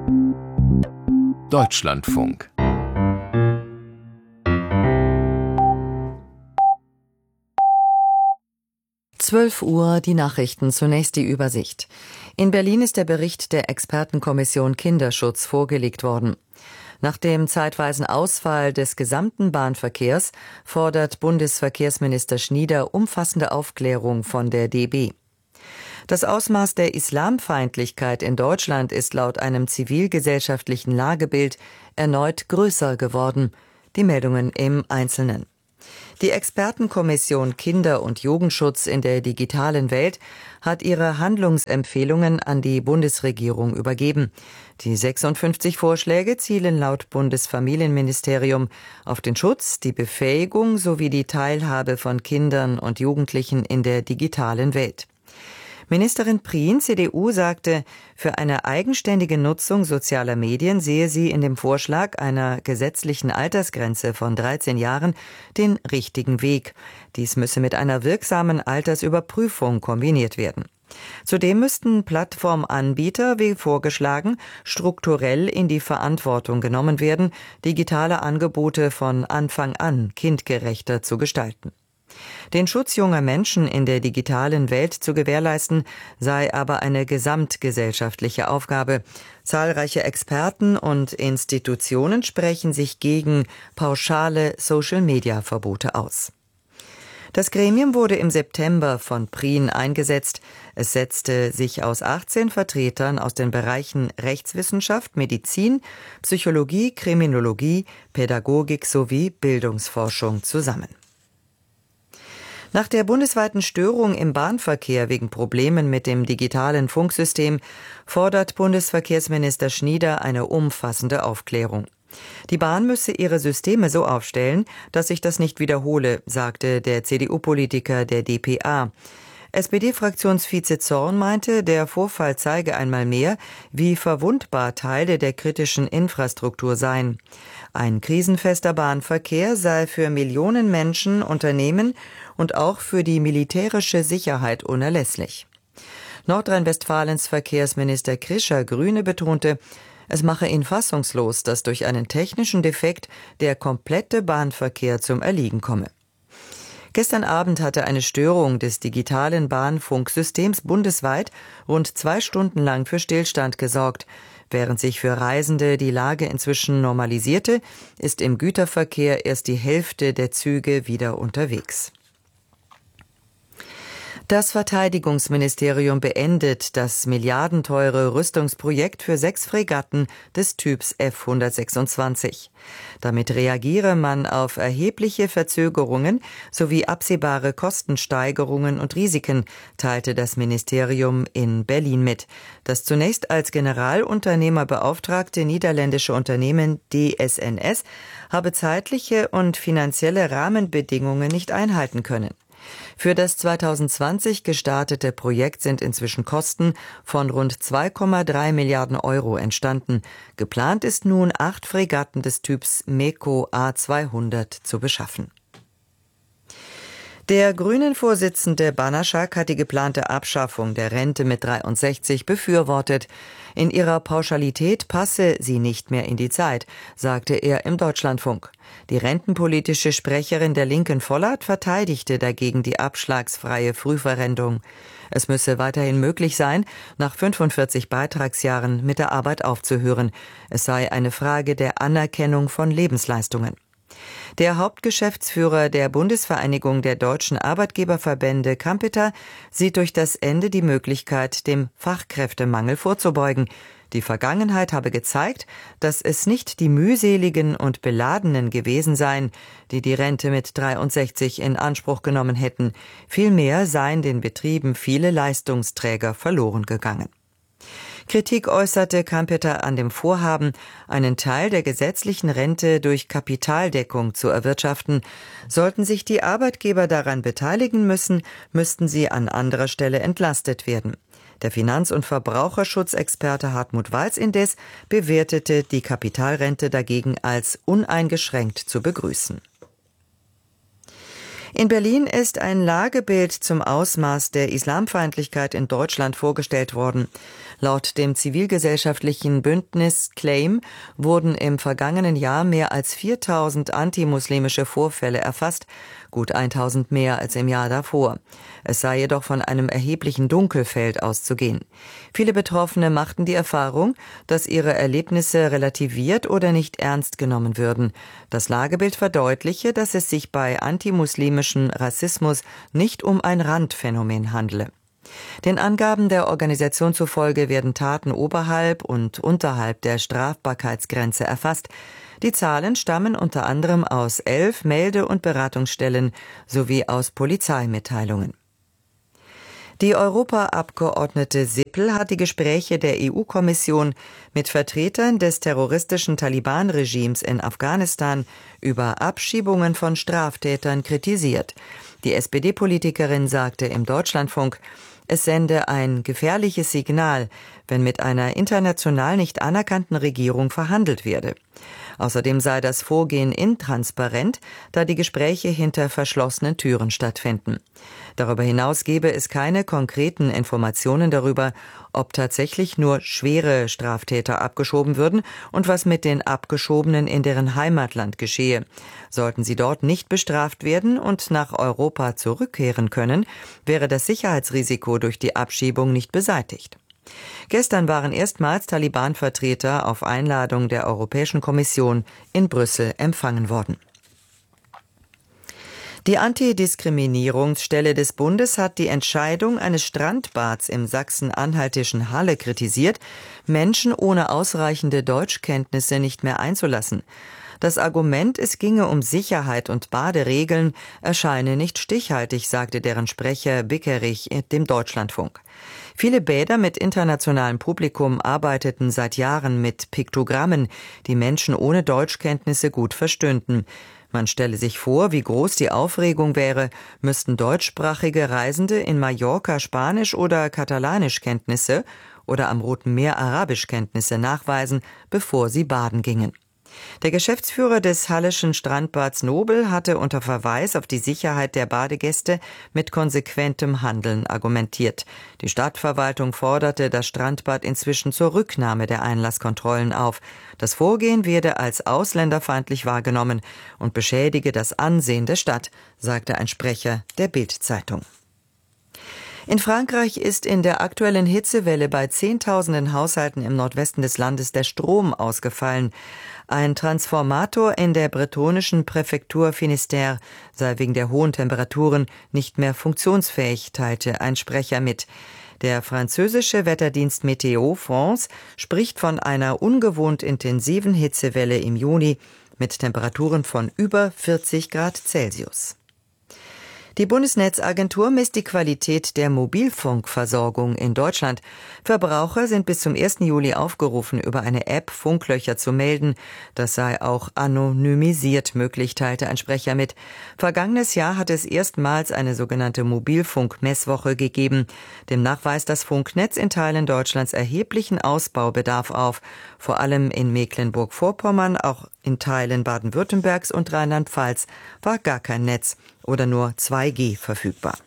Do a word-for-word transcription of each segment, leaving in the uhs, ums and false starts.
Deutschlandfunk. zwölf Uhr, die Nachrichten, zunächst die Übersicht. In Berlin ist der Bericht der Expertenkommission Kinderschutz vorgelegt worden. Nach dem zeitweisen Ausfall des gesamten Bahnverkehrs fordert Bundesverkehrsminister Schnieder umfassende Aufklärung von der D B. Das Ausmaß der Islamfeindlichkeit in Deutschland ist laut einem zivilgesellschaftlichen Lagebild erneut größer geworden. Die Meldungen im Einzelnen. Die Expertenkommission Kinder- und Jugendschutz in der digitalen Welt hat ihre Handlungsempfehlungen an die Bundesregierung übergeben. Die sechsundfünfzig Vorschläge zielen laut Bundesfamilienministerium auf den Schutz, die Befähigung sowie die Teilhabe von Kindern und Jugendlichen in der digitalen Welt. Ministerin Prien, C D U, sagte, für eine eigenständige Nutzung sozialer Medien sehe sie in dem Vorschlag einer gesetzlichen Altersgrenze von dreizehn Jahren den richtigen Weg. Dies müsse mit einer wirksamen Altersüberprüfung kombiniert werden. Zudem müssten Plattformanbieter, wie vorgeschlagen, strukturell in die Verantwortung genommen werden, digitale Angebote von Anfang an kindgerechter zu gestalten. Den Schutz junger Menschen in der digitalen Welt zu gewährleisten, sei aber eine gesamtgesellschaftliche Aufgabe. Zahlreiche Experten und Institutionen sprechen sich gegen pauschale Social-Media-Verbote aus. Das Gremium wurde im September von Prien eingesetzt. Es setzte sich aus achtzehn Vertretern aus den Bereichen Rechtswissenschaft, Medizin, Psychologie, Kriminologie, Pädagogik sowie Bildungsforschung zusammen. Nach der bundesweiten Störung im Bahnverkehr wegen Problemen mit dem digitalen Funksystem fordert Bundesverkehrsminister Schnieder eine umfassende Aufklärung. Die Bahn müsse ihre Systeme so aufstellen, dass sich das nicht wiederhole, sagte der C D U-Politiker der d p a. S P D-Fraktionsvize Zorn meinte, der Vorfall zeige einmal mehr, wie verwundbar Teile der kritischen Infrastruktur seien. Ein krisenfester Bahnverkehr sei für Millionen Menschen, Unternehmen und auch für die militärische Sicherheit unerlässlich. Nordrhein-Westfalens Verkehrsminister Krischer, Grüne, betonte, es mache ihn fassungslos, dass durch einen technischen Defekt der komplette Bahnverkehr zum Erliegen komme. Gestern Abend hatte eine Störung des digitalen Bahnfunksystems bundesweit rund zwei Stunden lang für Stillstand gesorgt. Während sich für Reisende die Lage inzwischen normalisierte, ist im Güterverkehr erst die Hälfte der Züge wieder unterwegs. Das Verteidigungsministerium beendet das milliardenteure Rüstungsprojekt für sechs Fregatten des Typs F hundertsechsundzwanzig. Damit reagiere man auf erhebliche Verzögerungen sowie absehbare Kostensteigerungen und Risiken, teilte das Ministerium in Berlin mit. Das zunächst als Generalunternehmer beauftragte niederländische Unternehmen D S N S habe zeitliche und finanzielle Rahmenbedingungen nicht einhalten können. Für das zweitausendzwanzig gestartete Projekt sind inzwischen Kosten von rund zwei Komma drei Milliarden Euro entstanden. Geplant ist nun, acht Fregatten des Typs MEKO A zweihundert zu beschaffen. Der Grünen-Vorsitzende Banaschak hat die geplante Abschaffung der Rente mit dreiundsechzig befürwortet. In ihrer Pauschalität passe sie nicht mehr in die Zeit, sagte er im Deutschlandfunk. Die rentenpolitische Sprecherin der Linken Vollert verteidigte dagegen die abschlagsfreie Frühverrentung. Es müsse weiterhin möglich sein, nach fünfundvierzig Beitragsjahren mit der Arbeit aufzuhören. Es sei eine Frage der Anerkennung von Lebensleistungen. Der Hauptgeschäftsführer der Bundesvereinigung der deutschen Arbeitgeberverbände Kampeter sieht durch das Ende die Möglichkeit, dem Fachkräftemangel vorzubeugen. Die Vergangenheit habe gezeigt, dass es nicht die mühseligen und Beladenen gewesen seien, die die Rente mit dreiundsechzig in Anspruch genommen hätten. Vielmehr seien den Betrieben viele Leistungsträger verloren gegangen. Kritik äußerte Kampeter an dem Vorhaben, einen Teil der gesetzlichen Rente durch Kapitaldeckung zu erwirtschaften. Sollten sich die Arbeitgeber daran beteiligen müssen, müssten sie an anderer Stelle entlastet werden. Der Finanz- und Verbraucherschutzexperte Hartmut Walz indes bewertete die Kapitalrente dagegen als uneingeschränkt zu begrüßen. In Berlin ist ein Lagebild zum Ausmaß der Islamfeindlichkeit in Deutschland vorgestellt worden. Laut dem zivilgesellschaftlichen Bündnis Claim wurden im vergangenen Jahr mehr als viertausend antimuslimische Vorfälle erfasst, gut tausend mehr als im Jahr davor. Es sei jedoch von einem erheblichen Dunkelfeld auszugehen. Viele Betroffene machten die Erfahrung, dass ihre Erlebnisse relativiert oder nicht ernst genommen würden. Das Lagebild verdeutliche, dass es sich bei antimuslimischem Rassismus nicht um ein Randphänomen handle. Den Angaben der Organisation zufolge werden Taten oberhalb und unterhalb der Strafbarkeitsgrenze erfasst. Die Zahlen stammen unter anderem aus elf Melde- und Beratungsstellen sowie aus Polizeimitteilungen. Die Europaabgeordnete Sippel hat die Gespräche der E U-Kommission mit Vertretern des terroristischen Taliban-Regimes in Afghanistan über Abschiebungen von Straftätern kritisiert. Die S P D-Politikerin sagte im Deutschlandfunk, es sende ein gefährliches Signal, wenn mit einer international nicht anerkannten Regierung verhandelt werde. Außerdem sei das Vorgehen intransparent, da die Gespräche hinter verschlossenen Türen stattfinden. Darüber hinaus gebe es keine konkreten Informationen darüber, ob tatsächlich nur schwere Straftäter abgeschoben würden und was mit den Abgeschobenen in deren Heimatland geschehe. Sollten sie dort nicht bestraft werden und nach Europa zurückkehren können, wäre das Sicherheitsrisiko durch die Abschiebung nicht beseitigt. Gestern waren erstmals Taliban-Vertreter auf Einladung der Europäischen Kommission in Brüssel empfangen worden. Die Antidiskriminierungsstelle des Bundes hat die Entscheidung eines Strandbads im sachsen-anhaltischen Halle kritisiert, Menschen ohne ausreichende Deutschkenntnisse nicht mehr einzulassen. Das Argument, es ginge um Sicherheit und Baderegeln, erscheine nicht stichhaltig, sagte deren Sprecher Bickerich dem Deutschlandfunk. Viele Bäder mit internationalem Publikum arbeiteten seit Jahren mit Piktogrammen, die Menschen ohne Deutschkenntnisse gut verstünden. Man stelle sich vor, wie groß die Aufregung wäre, müssten deutschsprachige Reisende in Mallorca Spanisch- oder Katalanischkenntnisse oder am Roten Meer Arabischkenntnisse nachweisen, bevor sie baden gingen. Der Geschäftsführer des Halleschen Strandbads Nobel hatte unter Verweis auf die Sicherheit der Badegäste mit konsequentem Handeln argumentiert. Die Stadtverwaltung forderte das Strandbad inzwischen zur Rücknahme der Einlasskontrollen auf. Das Vorgehen werde als ausländerfeindlich wahrgenommen und beschädige das Ansehen der Stadt, sagte ein Sprecher der Bild-Zeitung. In Frankreich ist in der aktuellen Hitzewelle bei Zehntausenden Haushalten im Nordwesten des Landes der Strom ausgefallen. Ein Transformator in der bretonischen Präfektur Finistère sei wegen der hohen Temperaturen nicht mehr funktionsfähig, teilte ein Sprecher mit. Der französische Wetterdienst Météo France spricht von einer ungewohnt intensiven Hitzewelle im Juni mit Temperaturen von über vierzig Grad Celsius. Die Bundesnetzagentur misst die Qualität der Mobilfunkversorgung in Deutschland. Verbraucher sind bis zum ersten Juli aufgerufen, über eine App Funklöcher zu melden. Das sei auch anonymisiert möglich, teilte ein Sprecher mit. Vergangenes Jahr hat es erstmals eine sogenannte Mobilfunkmesswoche gegeben. Demnach weist das Funknetz in Teilen Deutschlands erheblichen Ausbaubedarf auf. Vor allem in Mecklenburg-Vorpommern, auch in Teilen Baden-Württembergs und Rheinland-Pfalz war gar kein Netz oder nur zwei G verfügbar.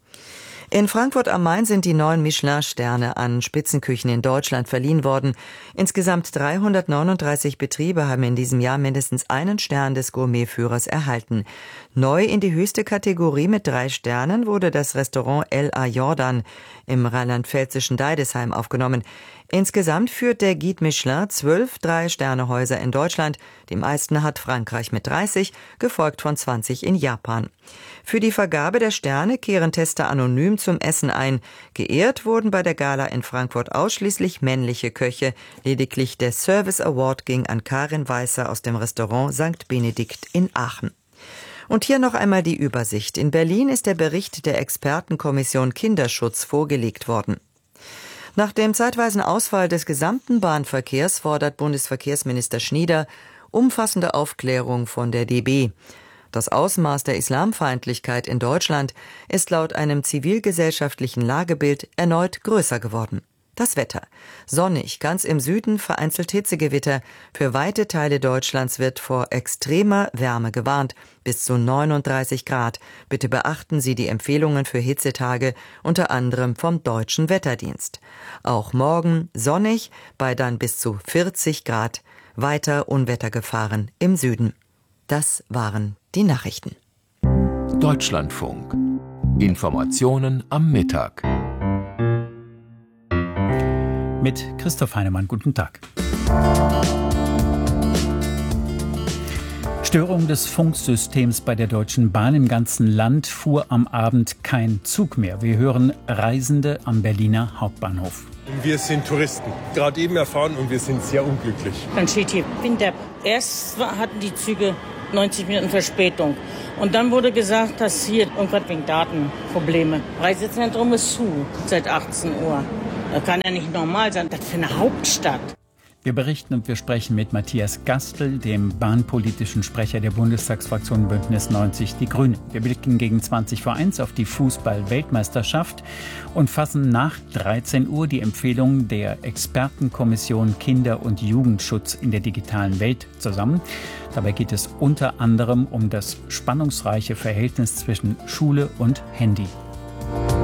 In Frankfurt am Main sind die neuen Michelin-Sterne an Spitzenküchen in Deutschland verliehen worden. Insgesamt dreihundertneununddreißig Betriebe haben in diesem Jahr mindestens einen Stern des Gourmetführers erhalten. Neu in die höchste Kategorie mit drei Sternen wurde das Restaurant El A Jordan im rheinland-pfälzischen Deidesheim aufgenommen. Insgesamt führt der Guide Michelin zwölf Drei-Sterne-Häuser in Deutschland. Die meisten hat Frankreich mit dreißig, gefolgt von zwanzig in Japan. Für die Vergabe der Sterne kehren Tester anonym zum Essen ein. Geehrt wurden bei der Gala in Frankfurt ausschließlich männliche Köche. Lediglich der Service Award ging an Karin Weißer aus dem Restaurant Sankt Benedikt in Aachen. Und hier noch einmal die Übersicht. In Berlin ist der Bericht der Expertenkommission Kinderschutz vorgelegt worden. Nach dem zeitweisen Ausfall des gesamten Bahnverkehrs fordert Bundesverkehrsminister Schnieder umfassende Aufklärung von der D B. Das Ausmaß der Islamfeindlichkeit in Deutschland ist laut einem zivilgesellschaftlichen Lagebild erneut größer geworden. Das Wetter. Sonnig, ganz im Süden vereinzelt Hitzegewitter. Für weite Teile Deutschlands wird vor extremer Wärme gewarnt, bis zu neununddreißig Grad. Bitte beachten Sie die Empfehlungen für Hitzetage, unter anderem vom Deutschen Wetterdienst. Auch morgen sonnig, bei dann bis zu vierzig Grad. Weiter Unwettergefahren im Süden. Das waren die Nachrichten. Deutschlandfunk. Informationen am Mittag. Mit Christoph Heinemann, guten Tag. Störung des Funksystems bei der Deutschen Bahn. Im ganzen Land fuhr am Abend kein Zug mehr. Wir hören Reisende am Berliner Hauptbahnhof. Wir sind Touristen, gerade eben erfahren, und wir sind sehr unglücklich. Dann steht hier, bin der. Erst hatten die Züge neunzig Minuten Verspätung. Und dann wurde gesagt, dass hier irgendwas wegen Datenprobleme. Reisezentrum ist zu seit achtzehn Uhr. Das kann ja nicht normal sein. Das für eine Hauptstadt. Wir berichten und wir sprechen mit Matthias Gastl, dem bahnpolitischen Sprecher der Bundestagsfraktion Bündnis neunzig Die Grünen. Wir blicken gegen zwanzig vor eins auf die Fußball-Weltmeisterschaft und fassen nach dreizehn Uhr die Empfehlungen der Expertenkommission Kinder- und Jugendschutz in der digitalen Welt zusammen. Dabei geht es unter anderem um das spannungsreiche Verhältnis zwischen Schule und Handy.